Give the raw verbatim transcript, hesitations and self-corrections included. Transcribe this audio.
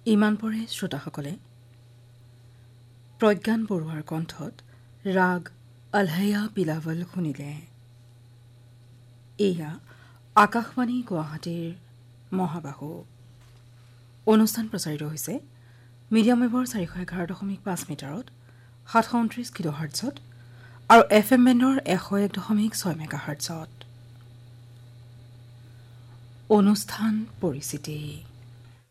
ইমান পৰে শ্ৰোতাসকলে প্ৰজ্ঞান বৰুৱাৰ কণ্ঠত ৰাগ আলহায়া পিলাৱল শুনিলে। এয়া আকাশবাণী গুৱাহাটীৰ মহাবাহু। অনুষ্ঠান প্ৰচাৰিত হৈছে মিডিয়াম ৱেভৰ চাৰিশ এঘাৰ দশমিক পাঁচ মিটাৰত সাতশ ঊনত্ৰিশ কিলোহাৰ্টছত আৰু এফ এম বেণ্ডৰ এশ এক দশমিক ছয় মেগাহাৰ্টছত। অনুষ্ঠান পৰিচিতি।